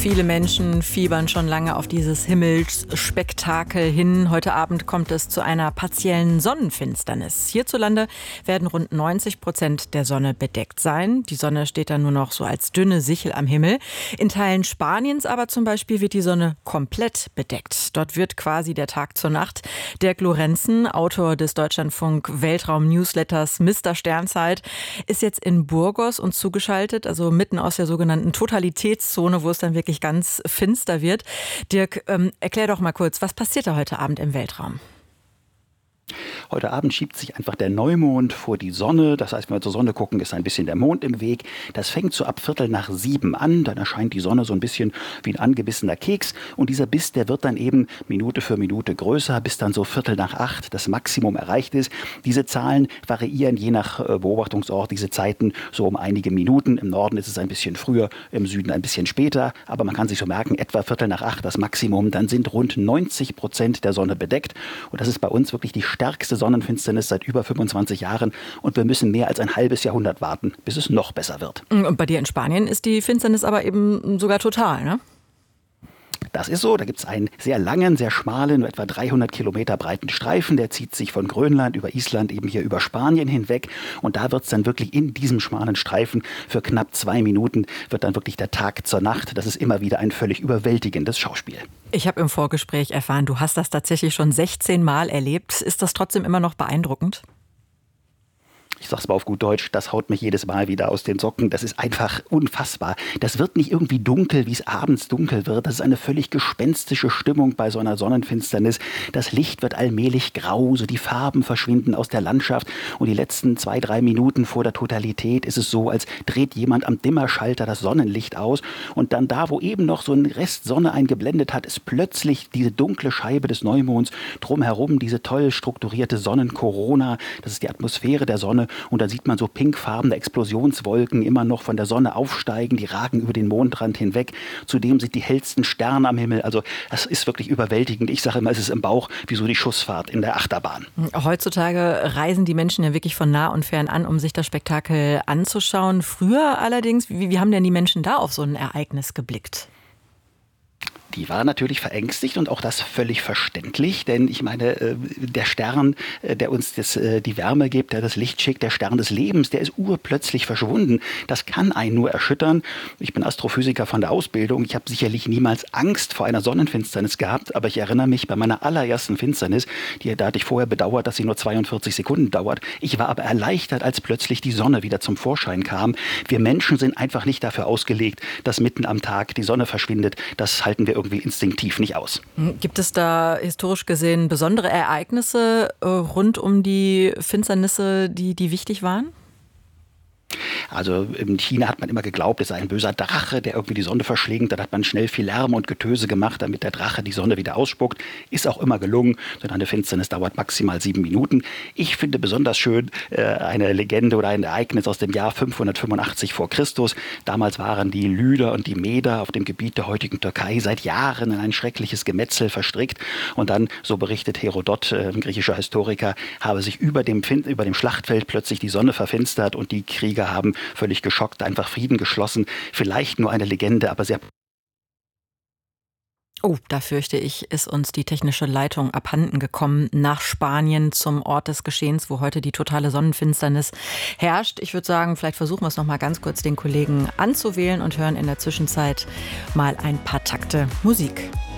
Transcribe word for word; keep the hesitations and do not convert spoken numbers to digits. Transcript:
Viele Menschen fiebern schon lange auf dieses Himmelsspektakel hin. Heute Abend kommt es zu einer partiellen Sonnenfinsternis. Hierzulande werden rund neunzig Prozent der Sonne bedeckt sein. Die Sonne steht dann nur noch so als dünne Sichel am Himmel. In Teilen Spaniens aber zum Beispiel wird die Sonne komplett bedeckt. Dort wird quasi der Tag zur Nacht. Dirk Lorenzen, Autor des Deutschlandfunk-Weltraum-Newsletters Mister Sternzeit, ist jetzt in Burgos und zugeschaltet, also mitten aus der sogenannten Totalitätszone, wo es dann wirklich ganz finster wird. Dirk, ähm, erklär doch mal kurz, was passiert da heute Abend im Weltraum? Heute Abend schiebt sich einfach der Neumond vor die Sonne. Das heißt, wenn wir zur Sonne gucken, ist ein bisschen der Mond im Weg. Das fängt so ab Viertel nach sieben an. Dann erscheint die Sonne so ein bisschen wie ein angebissener Keks. Und dieser Biss, der wird dann eben Minute für Minute größer, bis dann so Viertel nach acht das Maximum erreicht ist. Diese Zahlen variieren je nach Beobachtungsort, diese Zeiten so um einige Minuten. Im Norden ist es ein bisschen früher, im Süden ein bisschen später. Aber man kann sich so merken, etwa Viertel nach acht das Maximum. Dann sind rund neunzig Prozent der Sonne bedeckt. Und das ist bei uns wirklich die stärkste Sonnenfinsternis seit über fünfundzwanzig Jahren und wir müssen mehr als ein halbes Jahrhundert warten, bis es noch besser wird. Und bei dir in Spanien ist die Finsternis aber eben sogar total, ne? Das ist so, da gibt es einen sehr langen, sehr schmalen, nur etwa dreihundert Kilometer breiten Streifen, der zieht sich von Grönland über Island eben hier über Spanien hinweg und da wird es dann wirklich in diesem schmalen Streifen für knapp zwei Minuten wird dann wirklich der Tag zur Nacht. Das ist immer wieder ein völlig überwältigendes Schauspiel. Ich habe im Vorgespräch erfahren, du hast das tatsächlich schon sechzehn Mal erlebt. Ist das trotzdem immer noch beeindruckend? Ich sag's mal auf gut Deutsch, das haut mich jedes Mal wieder aus den Socken. Das ist einfach unfassbar. Das wird nicht irgendwie dunkel, wie es abends dunkel wird. Das ist eine völlig gespenstische Stimmung bei so einer Sonnenfinsternis. Das Licht wird allmählich grau, so die Farben verschwinden aus der Landschaft. Und die letzten zwei, drei Minuten vor der Totalität ist es so, als dreht jemand am Dimmerschalter das Sonnenlicht aus. Und dann da, wo eben noch so ein Rest Sonne eingeblendet hat, ist plötzlich diese dunkle Scheibe des Neumonds. Drumherum diese toll strukturierte Sonnenkorona. Das ist die Atmosphäre der Sonne. Und da sieht man so pinkfarbene Explosionswolken immer noch von der Sonne aufsteigen, die ragen über den Mondrand hinweg. Zudem sind die hellsten Sterne am Himmel. Also das ist wirklich überwältigend. Ich sage immer, es ist im Bauch wie so die Schussfahrt in der Achterbahn. Heutzutage reisen die Menschen ja wirklich von nah und fern an, um sich das Spektakel anzuschauen. Früher allerdings, wie, wie haben denn die Menschen da auf so ein Ereignis geblickt? Die war natürlich verängstigt und auch das völlig verständlich, denn ich meine, der Stern, der uns das, die Wärme gibt, der das Licht schickt, der Stern des Lebens, der ist urplötzlich verschwunden. Das kann einen nur erschüttern. Ich bin Astrophysiker von der Ausbildung. Ich habe sicherlich niemals Angst vor einer Sonnenfinsternis gehabt, aber ich erinnere mich bei meiner allerersten Finsternis, die, da hatte ich vorher bedauert, dass sie nur zweiundvierzig Sekunden dauert. Ich war aber erleichtert, als plötzlich die Sonne wieder zum Vorschein kam. Wir Menschen sind einfach nicht dafür ausgelegt, dass mitten am Tag die Sonne verschwindet. Das halten wir irgendwie instinktiv nicht aus. Gibt es da historisch gesehen besondere Ereignisse äh, rund um die Finsternisse, die, die wichtig waren? Also in China hat man immer geglaubt, es sei ein böser Drache, der irgendwie die Sonne verschlingt. Dann hat man schnell viel Lärm und Getöse gemacht, damit der Drache die Sonne wieder ausspuckt. Ist auch immer gelungen, denn eine Finsternis dauert maximal sieben Minuten. Ich finde besonders schön äh, eine Legende oder ein Ereignis aus dem Jahr fünfhundertfünfundachtzig vor Christus. Damals waren die Lyder und die Meder auf dem Gebiet der heutigen Türkei seit Jahren in ein schreckliches Gemetzel verstrickt. Und dann, so berichtet Herodot, äh, ein griechischer Historiker, habe sich über dem, über dem Schlachtfeld plötzlich die Sonne verfinstert und die Krieger haben völlig geschockt einfach Frieden geschlossen. Vielleicht nur eine Legende, aber sehr... Oh, da fürchte ich, ist uns die technische Leitung abhanden gekommen nach Spanien zum Ort des Geschehens, wo heute die totale Sonnenfinsternis herrscht. Ich würde sagen, vielleicht versuchen wir es noch mal ganz kurz, den Kollegen anzuwählen und hören in der Zwischenzeit mal ein paar Takte Musik.